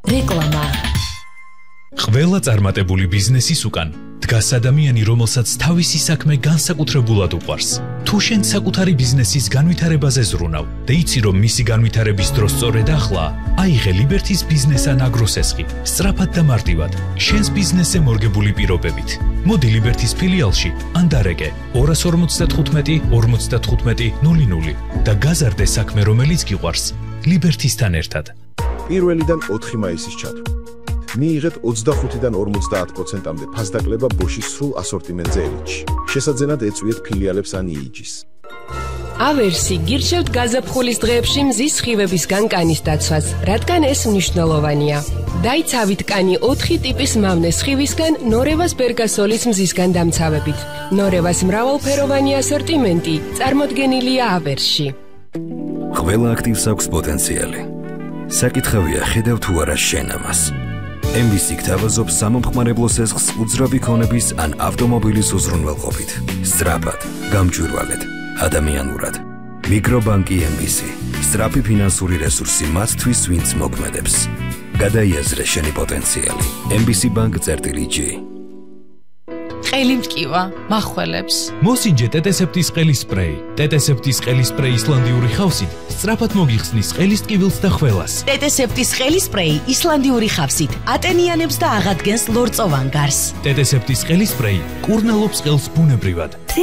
რეკლამა. ყველა წარმატებული ბიზნესის უკან დგას ადამიანი, რომელსაც თავისი საქმე განსაკუთრებულად უყვარს. თუ შენ საკუთარი ბიზნესის განვითარებაზე ზრუნავ და იცი, რომ მისი განვითარების დრო სწორედ ახლაა, აიღე ლიბერთის ბიზნესან აგროსესხი, სწრაფად და მარტივად, შენს ბიზნესზე მორგებული პირობებით. მოდი ლიბერთის ფილიალში ან დარეკე 255 55 00 და გაზარდე საქმე, რომელიც გიყვარს, ლიბერთისთან ერთად. პირველიდან 4 მაისის ჩათვლით. მიიღეთ 25-დან 50%-მდე ფასდაკლება ბოშის სრულ ასორტიმენტზე ელიტში. შესაძენად ეწვიეთ ფილიალებს ან იიჯის. ავერსი გირჩევთ გაზაფხულის დღეებში მზის სხივების განკანის დაცვას, რადგან ეს მნიშვნელოვანია. დაიცავით კანი 4 ტიპის მავნე სხივისგან ნორევას ბერგასოლის მზისგან დამცავებით. ნორევას მრავალფეროვანი ასორტიმენტი წარმოდგენილია ავერსში. ყველა აქტივს აქვს პოტენციალი. საკითხავია, ხედავ თუ არა შენ ამას. MBC გთავაზობს სამომხმარებლო სესხს უძრავი ქონების ან ავტომობილის უზრუნველყოფით. სწრაფად, გამჭვირვალედ, ადამიანურად. მიკრობანკი MBC. სწრაფი ფინანსური რესურსი მათთვის, ვინც მოქმედებს. გადაიაზრე შენი პოტენციალი. MBC Bank-G. ყელი მტკივა, מחველებს. მოსინჯე ტეტესეპტის ყელის სპრეი. ტეტესეპტის ყელის სპრეი ისლანდიური ხავსით სწრაფად მოგიხსნის ყელის ტკივილს და ხველას. ტეტესეპტის ყელის სპრეი ისლანდიური ხავსით ატენიანებს და აღადგენს ლორწოვან გარს. ტეტესეპტის ყელის სპრეი კურნალობს ყელს ბუნებრივად.